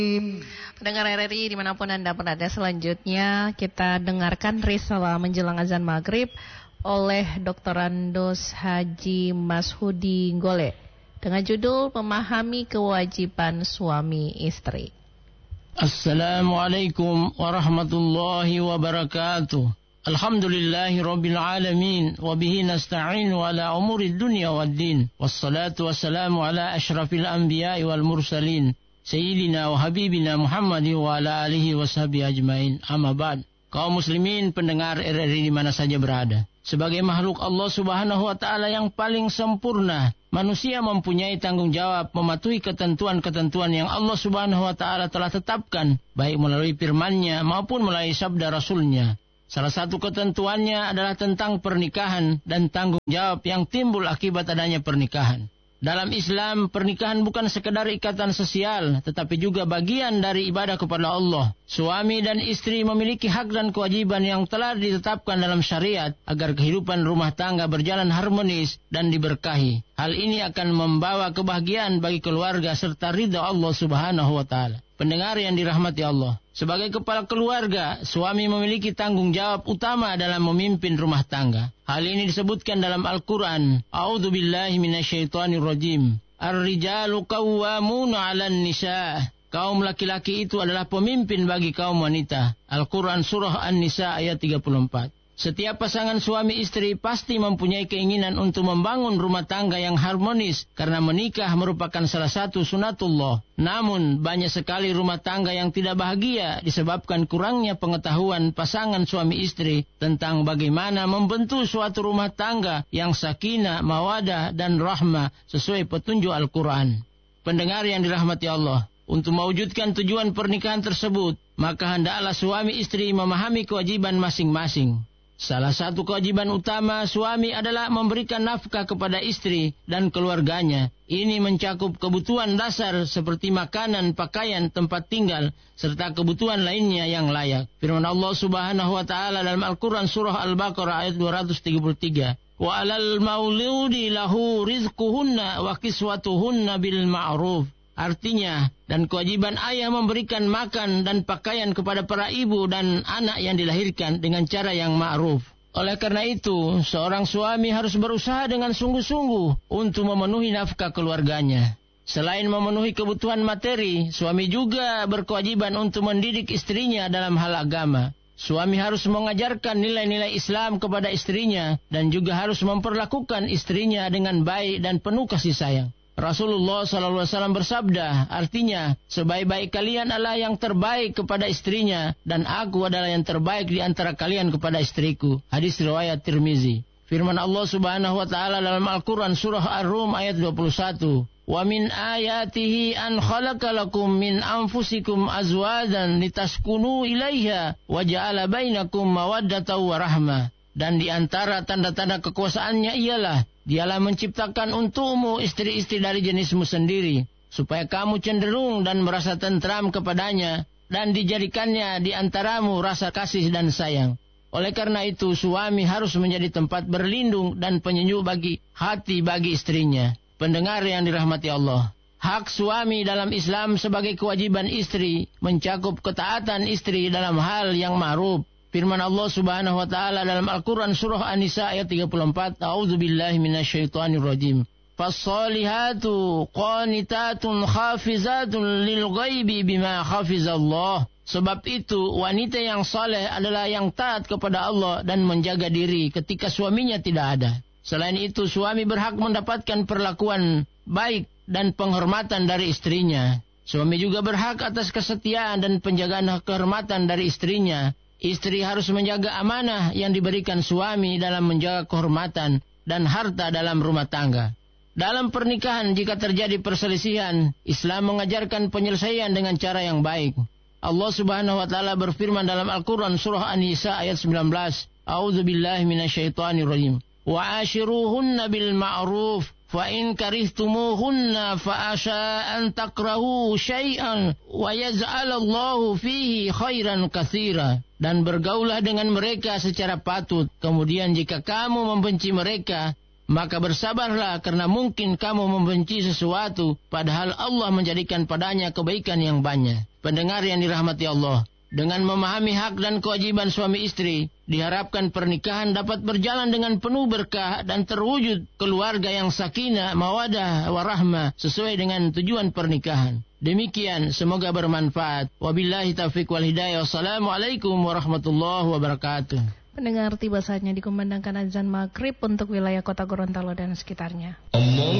Pendengar RRI dimanapun Anda berada, selanjutnya kita dengarkan risalah menjelang azan maghrib oleh Dr. Andos Haji Mashudi Gole dengan judul Memahami Kewajiban Suami Istri. Assalamualaikum warahmatullahi wabarakatuh. Alhamdulillahi rabbil alamin wa bihi nasta'inu ala umuri dunya waddin. Wassalatu wassalamu ala asyrafil anbiya'i wal mursalin Sayyidina wa Habibina Muhammad wa ala alihi wa sahbihi ajmain. Amma ba'd. Kaum muslimin pendengar RRI di mana saja berada. Sebagai makhluk Allah Subhanahu wa taala yang paling sempurna, manusia mempunyai tanggung jawab mematuhi ketentuan-ketentuan yang Allah Subhanahu wa taala telah tetapkan, baik melalui firman-Nya maupun melalui sabda Rasul-Nya. Salah satu ketentuannya adalah tentang pernikahan dan tanggung jawab yang timbul akibat adanya pernikahan. Dalam Islam, pernikahan bukan sekedar ikatan sosial, tetapi juga bagian dari ibadah kepada Allah. Suami dan istri memiliki hak dan kewajiban yang telah ditetapkan dalam syariat agar kehidupan rumah tangga berjalan harmonis dan diberkahi. Hal ini akan membawa kebahagiaan bagi keluarga serta ridha Allah Subhanahu wa taala. Pendengar yang dirahmati Allah, sebagai kepala keluarga, suami memiliki tanggung jawab utama dalam memimpin rumah tangga. Hal ini disebutkan dalam Al-Quran. A'udzubillahi minasyaitonirrajim. Ar-rijalu qawwamuna 'alan nisa'. Kaum laki-laki itu adalah pemimpin bagi kaum wanita. Al-Quran surah An-Nisa ayat 34. Setiap pasangan suami istri pasti mempunyai keinginan untuk membangun rumah tangga yang harmonis karena menikah merupakan salah satu sunatullah. Namun banyak sekali rumah tangga yang tidak bahagia disebabkan kurangnya pengetahuan pasangan suami istri tentang bagaimana membentuk suatu rumah tangga yang sakinah, mawadah dan rahmah sesuai petunjuk Al-Quran. Pendengar yang dirahmati Allah, untuk mewujudkan tujuan pernikahan tersebut, maka hendaklah suami istri memahami kewajiban masing-masing. Salah satu kewajiban utama suami adalah memberikan nafkah kepada istri dan keluarganya. Ini mencakup kebutuhan dasar seperti makanan, pakaian, tempat tinggal, serta kebutuhan lainnya yang layak. Firman Allah Subhanahu wa taala dalam Al-Quran surah Al-Baqarah ayat 233. Wa 'alal mauludi lahu rizquhunna wa kiswatuhunna bil ma'ruf. Artinya, dan kewajiban ayah memberikan makan dan pakaian kepada para ibu dan anak yang dilahirkan dengan cara yang ma'ruf. Oleh karena itu, seorang suami harus berusaha dengan sungguh-sungguh untuk memenuhi nafkah keluarganya. Selain memenuhi kebutuhan materi, suami juga berkewajiban untuk mendidik istrinya dalam hal agama. Suami harus mengajarkan nilai-nilai Islam kepada istrinya dan juga harus memperlakukan istrinya dengan baik dan penuh kasih sayang. Rasulullah SAW bersabda, artinya, sebaik-baik kalian adalah yang terbaik kepada istrinya, dan aku adalah yang terbaik di antara kalian kepada istriku. Hadis riwayat Tirmizi. Firman Allah Subhanahu wa taala dalam Al-Quran surah Ar-Rum ayat 21. Wa min ayatihi an khalaqalakum min anfusikum azwajan litaskunu ilaiha wa ja'ala bainakum mawaddatan wa rahmah. Dan di antara tanda-tanda kekuasaannya ialah Dialah menciptakan untukmu istri-istri dari jenismu sendiri, supaya kamu cenderung dan merasa tentram kepadanya, dan dijadikannya di antaramu rasa kasih dan sayang. Oleh karena itu, suami harus menjadi tempat berlindung dan penyejuk bagi hati bagi istrinya. Pendengar yang dirahmati Allah, hak suami dalam Islam sebagai kewajiban istri mencakup ketaatan istri dalam hal yang ma'ruf. Firman Allah Subhanahu wa taala dalam Al-Qur'an surah An-Nisa ayat 34, A'udzubillahi minasyaitonirrajim. Fas-solihatu qanitatun khafizatun lil ghaibi bima hafizallah. Sebab itu wanita yang saleh adalah yang taat kepada Allah dan menjaga diri ketika suaminya tidak ada. Selain itu, suami berhak mendapatkan perlakuan baik dan penghormatan dari istrinya. Suami juga berhak atas kesetiaan dan penjagaan kehormatan dari istrinya. Istri harus menjaga amanah yang diberikan suami dalam menjaga kehormatan dan harta dalam rumah tangga. Dalam pernikahan, jika terjadi perselisihan, Islam mengajarkan penyelesaian dengan cara yang baik. Allah Subhanahu wa taala berfirman dalam Al-Qur'an surah An-Nisa ayat 19, A'udzubillahi minasyaitonirrajim. Wa ashiruhunna bil ma'ruf fa in karihtumuhunna fa asa an takrahu syai'an wa yaj'alallahu fihi khairan katsira. Dan bergaulah dengan mereka secara patut. Kemudian jika kamu membenci mereka, Maka bersabarlah karena mungkin kamu membenci sesuatu padahal Allah menjadikan padanya kebaikan yang banyak. Pendengar yang dirahmati Allah, dengan memahami hak dan kewajiban suami istri, diharapkan pernikahan dapat berjalan dengan penuh berkah dan terwujud keluarga yang sakinah, mawadah, warahmah sesuai dengan tujuan pernikahan. Demikian, semoga bermanfaat. Wabillahi taufiq wal hidayah. Wassalamualaikum warahmatullahi wabarakatuh. Pendengar, tiba saatnya dikumandangkan azan maghrib untuk wilayah kota Gorontalo dan sekitarnya.